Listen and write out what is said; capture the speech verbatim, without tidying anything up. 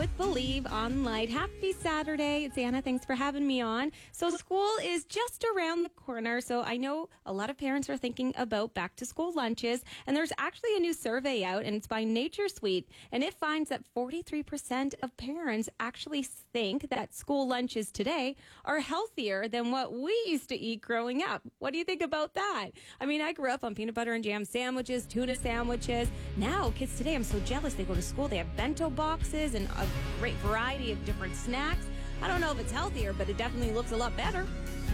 with Believe on Light. Happy Saturday. It's Anna. Thanks for having me on. So school is just around the corner. So I know a lot of parents are thinking about back to school lunches. And there's actually a new survey out, and it's by NatureSweet. And it finds that forty-three percent of parents actually think that school lunches today are healthier than what we used to eat growing up. What do you think about that? I mean, I grew up on peanut butter and jam sandwiches, tuna sandwiches. Now, kids today, I'm so jealous. They go to school, they have bento boxes and a great variety of different snacks. I don't know if it's healthier, but it definitely looks a lot better.